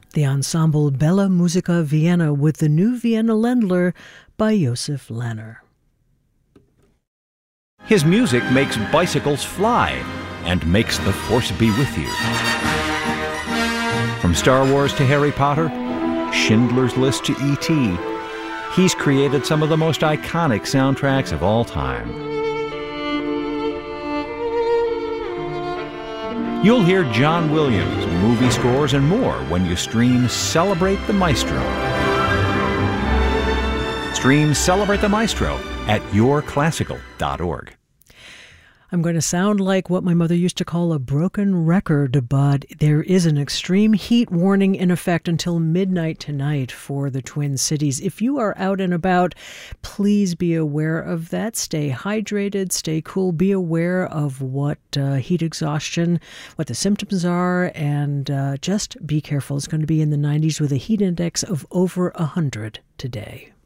The ensemble Bella Musica Vienna with the new Vienna Ländler by Josef Lanner. His music makes bicycles fly and makes the Force be with you. From Star Wars to Harry Potter, Schindler's List to E.T., he's created some of the most iconic soundtracks of all time. You'll hear John Williams, movie scores, and more when you stream Celebrate the Maestro. Stream Celebrate the Maestro at yourclassical.org. I'm going to sound like what my mother used to call a broken record, but there is an extreme heat warning in effect until midnight tonight for the Twin Cities. If you are out and about, please be aware of that. Stay hydrated, stay cool, be aware of what heat exhaustion, what the symptoms are, and just be careful. It's going to be in the 90s with a heat index of over 100 today.